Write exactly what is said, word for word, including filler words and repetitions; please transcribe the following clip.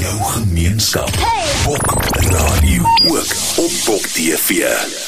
jou gemeenskap. Hey. Bok Radio ook op Bok T V.